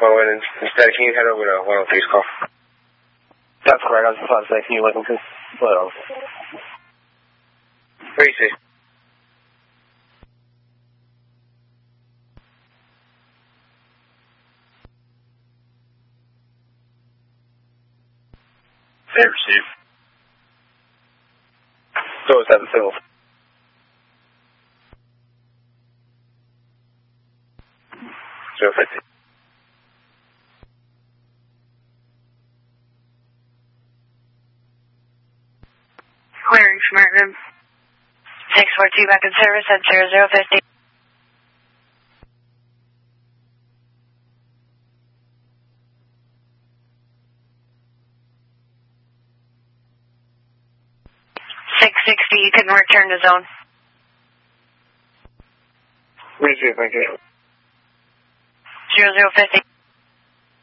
and instead, can you head over to 103's call? That's correct. I was just about to say, can you look into what else? What do you see? They received. So is that the civil? So 50. Clearing Schmerton. 642 back in service at 0050. You can return to zone. Receive, thank you. 0050.